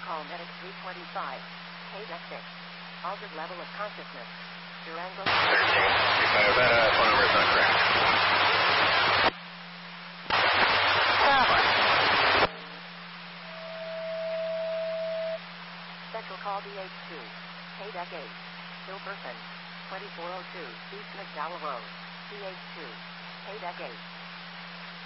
call medic 325. KDEC 6. Altered level of consciousness. Durango. 13. That phone number is not correct. Special call DH2. KDEC 8. Still person. 2402 East McDowell Road. DH2. KDEC 8.